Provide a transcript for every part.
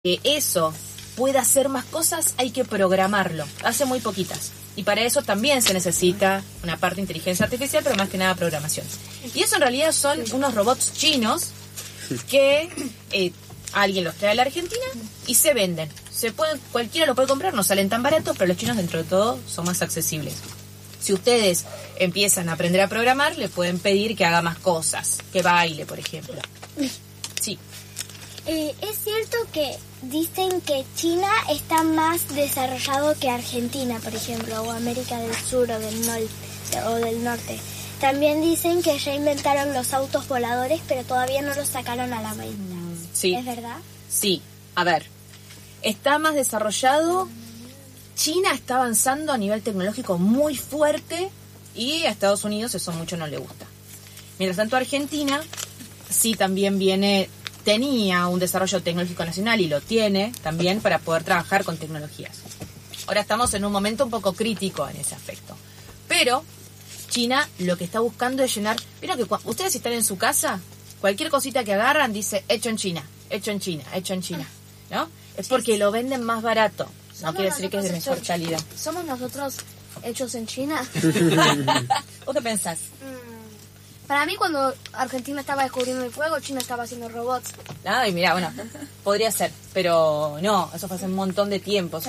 que eso pueda hacer más cosas, hay que programarlo. Hace muy poquitas. Y para eso también se necesita una parte de inteligencia artificial, pero más que nada programación. Y eso en realidad son unos robots chinos que alguien los trae a la Argentina y se venden. Cualquiera lo puede comprar, no salen tan baratos, pero los chinos dentro de todo son más accesibles. Si ustedes empiezan a aprender a programar, le pueden pedir que haga más cosas, que baile, por ejemplo. Sí. Es cierto que dicen que China está más desarrollado que Argentina, por ejemplo, o América del Sur o del norte. También dicen que ya inventaron los autos voladores, pero todavía no los sacaron a la venta. Sí. ¿Es verdad? Sí. A ver, está más desarrollado. China está avanzando a nivel tecnológico muy fuerte y a Estados Unidos eso mucho no le gusta. Mientras tanto, Argentina sí también tenía un desarrollo tecnológico nacional y lo tiene también para poder trabajar con tecnologías. Ahora estamos en un momento un poco crítico en ese aspecto. Pero China lo que está buscando es llenar... ¿Vieron que ustedes están en su casa? Cualquier cosita que agarran dice hecho en China, hecho en China, hecho en China, ¿no? Es porque lo venden más barato. No quiere decir que es de mejor calidad. ¿Somos nosotros hechos en China? ¿Vos qué pensás? Para mí, cuando Argentina estaba descubriendo el fuego, China estaba haciendo robots. Ay, mira, bueno, podría ser, pero no, eso fue hace un montón de tiempo,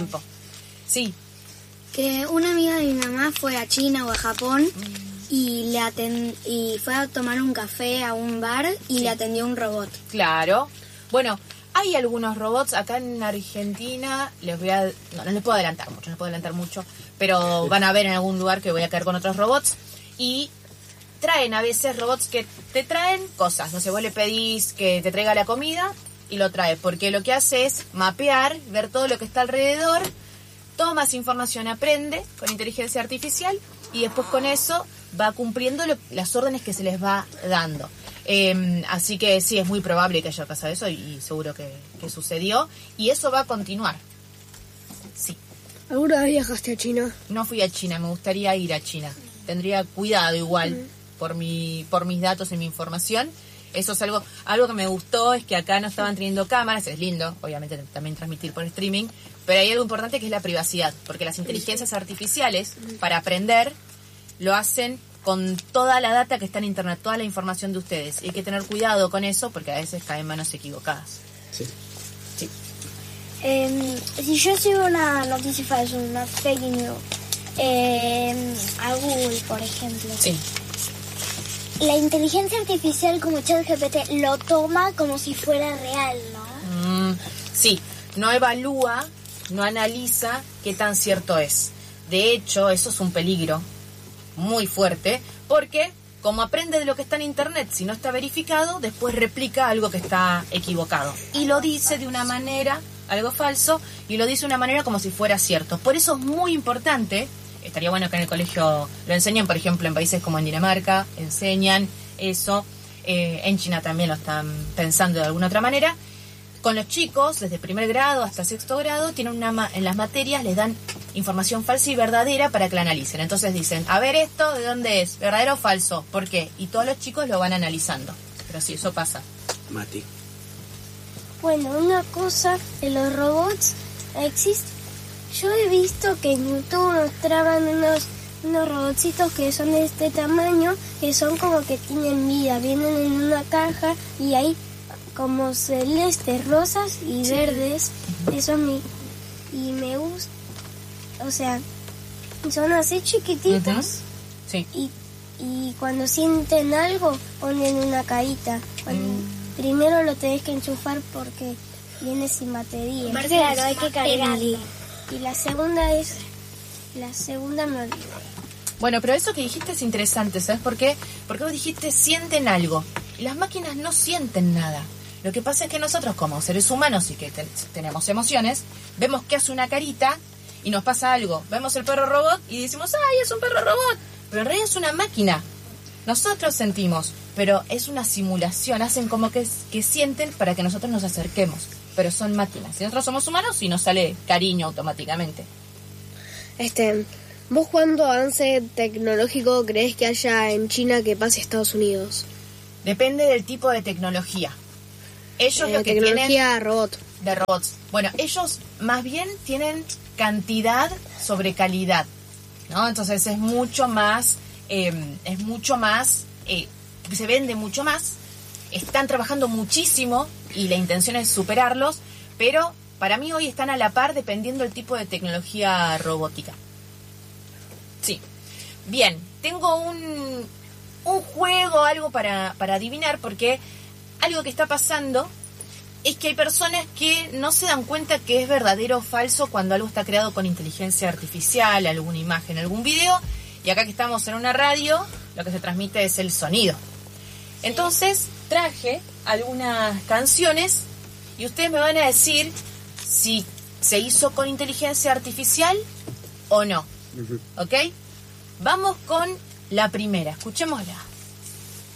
Sí. Que una amiga de mi mamá fue a China o a Japón y fue a tomar un café a un bar y le atendió un robot. Claro. Bueno, hay algunos robots acá en Argentina, no les puedo adelantar mucho, pero van a ver en algún lugar que voy a caer con otros robots y traen a veces robots que te traen cosas. No sé, vos le pedís que te traiga la comida y lo trae, porque lo que hace es mapear, ver todo lo que está alrededor, toma esa información, aprende con inteligencia artificial y después con eso va cumpliendo las órdenes que se les va dando. Así que sí, es muy probable que haya pasado eso y seguro que sucedió y eso va a continuar. Sí. ¿Alguna vez viajaste a China? No fui a China, me gustaría ir a China. Tendría cuidado igual por mis datos y mi información. Eso es algo que me gustó, es que acá no estaban teniendo cámaras, es lindo, obviamente también transmitir por streaming, pero hay algo importante que es la privacidad, porque las inteligencias artificiales, para aprender, lo hacen con toda la data que está en internet, toda la información de ustedes. Y hay que tener cuidado con eso, porque a veces caen en manos equivocadas. Sí. Si yo sigo una noticia falsa, una fake news, a Google, por ejemplo. Sí. La inteligencia artificial como ChatGPT lo toma como si fuera real, ¿no? Sí, no evalúa, no analiza qué tan cierto es. De hecho, eso es un peligro muy fuerte, porque como aprende de lo que está en internet, si no está verificado, después replica algo que está equivocado. Y lo dice de una manera, algo falso, y lo dice de una manera como si fuera cierto. Por eso es muy importante. Estaría bueno que en el colegio lo enseñen, por ejemplo, en países como en Dinamarca, enseñan eso. En China también lo están pensando de alguna otra manera. Con los chicos, desde primer grado hasta sexto grado, tienen en las materias les dan información falsa y verdadera para que la analicen. Entonces dicen, a ver esto, ¿de dónde es? ¿Verdadero o falso? ¿Por qué? Y todos los chicos lo van analizando. Pero sí, eso pasa. Mati. Bueno, una cosa de los robots existe. Yo he visto que en YouTube mostraban unos robotcitos que son de este tamaño, que son como que tienen vida, vienen en una caja y hay como celestes, rosas y verdes. Eso y me gusta, o sea, son así chiquititos. Sí. Y cuando sienten algo ponen una carita. Primero lo tenés que enchufar porque viene sin batería. Claro, hay que cargarlo. Y la segunda me olvidé. Bueno, pero eso que dijiste es interesante, ¿sabes por qué? Porque vos dijiste sienten algo. Y las máquinas no sienten nada. Lo que pasa es que nosotros como seres humanos y que tenemos emociones, vemos que hace una carita y nos pasa algo. Vemos el perro robot y decimos, ¡ay, es un perro robot! Pero en realidad es una máquina. Nosotros sentimos, pero es una simulación. Hacen como que sienten para que nosotros nos acerquemos. Pero son máquinas. Si nosotros somos humanos, y nos sale cariño automáticamente. ¿Vos cuánto avance tecnológico crees que haya en China que pase a Estados Unidos? Depende del tipo de tecnología. Ellos lo que tecnología tienen robot. de robots. Bueno, ellos más bien tienen cantidad sobre calidad, ¿no? Entonces es mucho más, se vende mucho más. Están trabajando muchísimo y la intención es superarlos, pero para mí hoy están a la par dependiendo del tipo de tecnología robótica. Sí. Bien, tengo un juego, algo para adivinar, porque algo que está pasando es que hay personas que no se dan cuenta que es verdadero o falso cuando algo está creado con inteligencia artificial, alguna imagen, algún video, y acá que estamos en una radio, lo que se transmite es el sonido. Entonces, traje algunas canciones y ustedes me van a decir si se hizo con inteligencia artificial o no. ¿Ok? Vamos con la primera, escuchémosla.